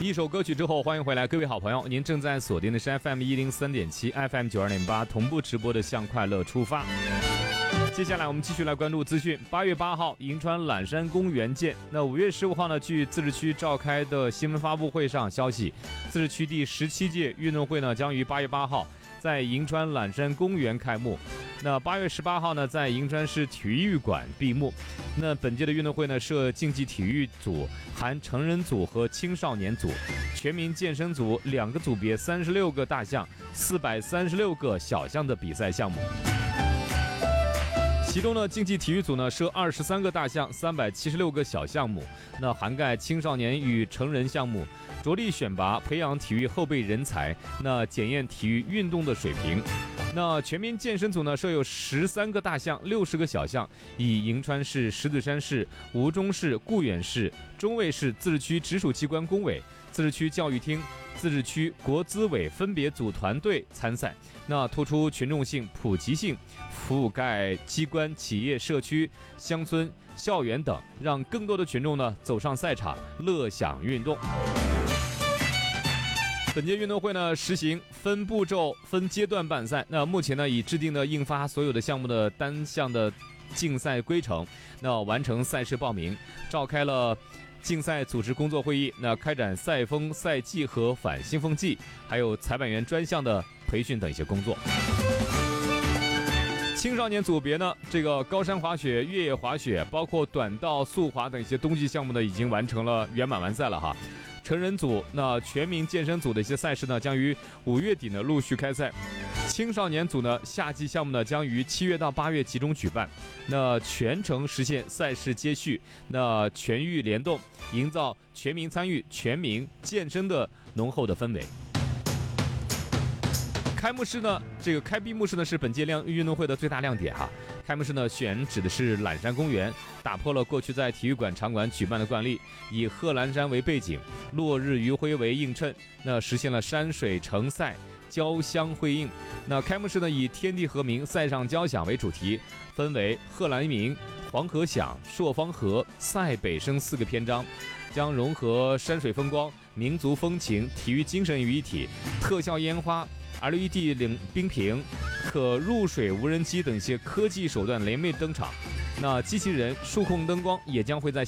一首歌曲之后，欢迎回来，各位好朋友，您正在锁定的是 FM 103.7 FM 92.8同步直播的向快乐出发。接下来我们继续来关注资讯。8月8号，银川揽山公园见。那5月15号呢，据自治区召开的新闻发布会上消息，自治区第17届运动会呢将于8月8号在银川揽山公园开幕。那8月18号呢，在银川市体育馆闭幕。那本届的运动会呢，设竞技体育组、含成人组和青少年组、全民健身组2个组别36个大项、436个小项的比赛项目。其中呢，竞技体育组呢设23个大项、376个小项目，那涵盖青少年与成人项目，着力选拔培养体育后备人才，那检验体育运动的水平。那全民健身组呢设有13个大项、60个小项，以银川市、石景山市、吴中市、固远市、中卫市自治区直属机关工委、自治区教育厅、自治区国资委分别组团队参赛，那突出群众性、普及性，覆盖机关、企业、社区、乡村、校园等，让更多的群众呢走上赛场，乐享运动。本届运动会呢实行分步骤、分阶段办赛。那目前呢已制定的印发所有的项目的单项的竞赛规程，那完成赛事报名，召开了竞赛组织工作会议，那开展赛风、赛季和反兴奋剂，还有裁判员专项的培训等一些工作。青少年组别呢，这个高山滑雪、越野滑雪，包括短道速滑等一些冬季项目呢，已经完成了圆满完赛了哈。成人组，那全民健身组的一些赛事呢，将于5月底呢陆续开赛。青少年组呢，夏季项目呢将于7月到8月集中举办，那全程实现赛事接续，那全域联动，营造全民参与、全民健身的浓厚的氛围。开幕式呢，这个开闭幕式呢是本届运动会的最大亮点哈。开幕式呢选址的是揽山公园，打破了过去在体育馆场馆举办的惯例，以贺兰山为背景，落日余晖为映衬，那实现了山水成赛、交相辉映。那开幕式呢以天地和鸣、塞上交响为主题，分为贺兰鸣、黄河响、朔方河、塞北声4个篇章，将融合山水风光、民族风情、体育精神于一体，特效烟花、LED 冰屏、可入水无人机等一些科技手段联袂登场。那机器人、数控灯光也将会在